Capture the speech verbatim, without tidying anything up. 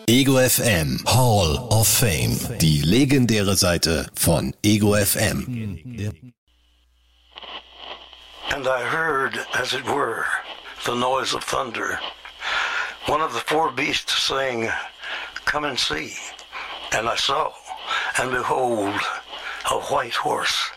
Ego F M Hall of Fame. Die legendäre Seite von Ego F M. And I heard, as it were, the noise of thunder. One of the four beasts saying, "Come and see." And I saw, and behold, a white horse.